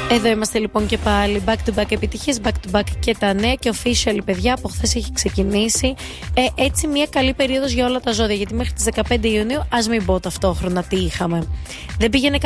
Εδώ είμαστε λοιπόν και πάλι back to back επιτυχίες, back to back και τα νέα και official, παιδιά, από χθες έχει ξεκινήσει έτσι μια καλή περίοδος για όλα τα ζώδια, γιατί μέχρι τις 15 Ιουνίου ας μην πω ταυτόχρονα τι είχαμε. Δεν πήγαινε